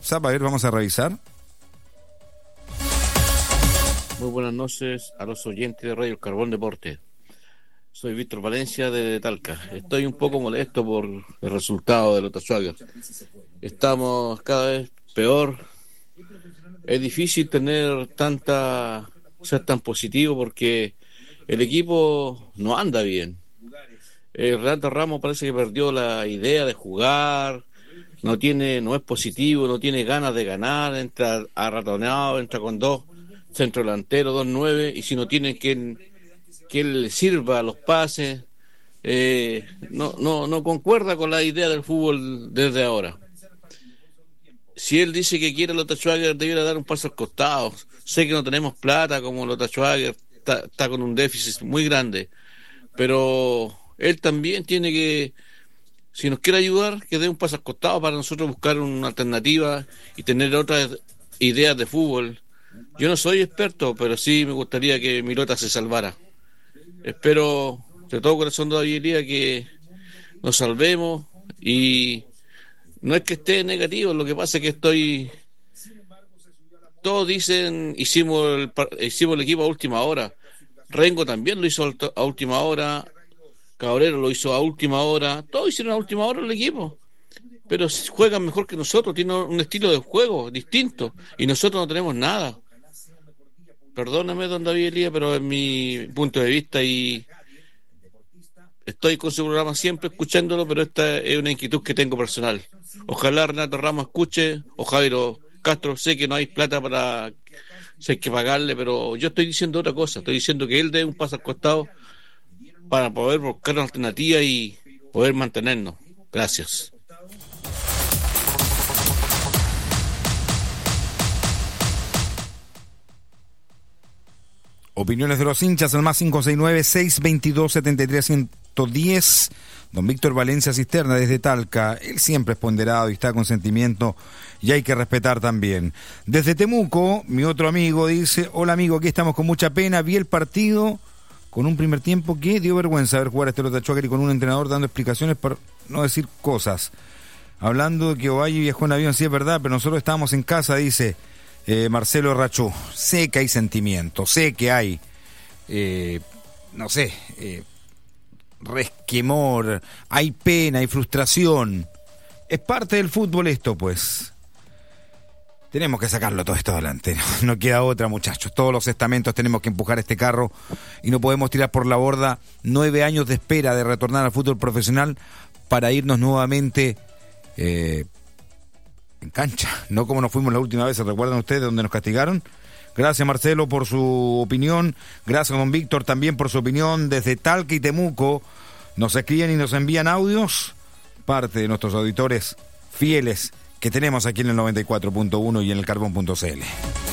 WhatsApp, a ver, vamos a revisar. Muy buenas noches a los oyentes de Radio El Carbón Deporte. Soy Víctor Valencia de Talca. Estoy un poco molesto por el resultado de Lota Schwager. Estamos cada vez peor. Es difícil ser tan positivo porque el equipo no anda bien. Renato Ramos parece que perdió la idea de jugar, no es positivo, no tiene ganas de ganar, entra arratonado, entra con dos centrodelanteros, 2-9, y si no tiene que él le sirva los pases, no concuerda con la idea del fútbol desde ahora. Si él dice que quiere Lota Schwager, debiera dar un paso al costado. Sé que no tenemos plata como Lota Schwager, está con un déficit muy grande, pero él también tiene que, si nos quiere ayudar, que dé un paso al costado para nosotros buscar una alternativa y tener otras ideas de fútbol. Yo no soy experto, pero sí me gustaría que mi Lota se salvara. Espero de todo corazón de David Elías que nos salvemos, y no es que esté negativo, lo que pasa es que todos dicen hicimos el equipo a última hora. Rengo también lo hizo a última hora, Cabrero lo hizo a última hora, todos hicieron a última hora el equipo, pero juegan mejor que nosotros, tienen un estilo de juego distinto y nosotros no tenemos nada. Perdóname, don David Elías, pero es mi punto de vista y estoy con su programa siempre escuchándolo, pero esta es una inquietud que tengo personal. Ojalá Renato Ramos escuche, o Jairo Castro, sé que no hay plata si hay que pagarle, pero yo estoy diciendo otra cosa, estoy diciendo que él dé un paso al costado para poder buscar una alternativa y poder mantenernos. Gracias. Opiniones de los hinchas al más 569-622-73-110. Don Víctor Valencia Cisterna desde Talca. Él siempre es ponderado y está con sentimiento y hay que respetar también. Desde Temuco, mi otro amigo dice: hola amigo, aquí estamos con mucha pena. Vi el partido con un primer tiempo que dio vergüenza ver jugar a este Lota Schwager y con un entrenador dando explicaciones para no decir cosas. Hablando de que Ovalle viajó en avión, sí es verdad, pero nosotros estábamos en casa, dice Marcelo Rachú. Sé que hay sentimiento, sé que hay, resquemor, hay pena, hay frustración. Es parte del fútbol esto, pues. Tenemos que sacarlo todo esto adelante. No queda otra, muchachos. Todos los estamentos tenemos que empujar este carro y no podemos tirar por la borda 9 años de espera de retornar al fútbol profesional para irnos nuevamente en cancha. No como nos fuimos la última vez, ¿se recuerdan ustedes donde nos castigaron? Gracias, Marcelo, por su opinión. Gracias, don Víctor, también por su opinión. Desde Talca y Temuco nos escriben y nos envían audios. Parte de nuestros auditores fieles que tenemos aquí en el 94.1 y en el carbón.cl.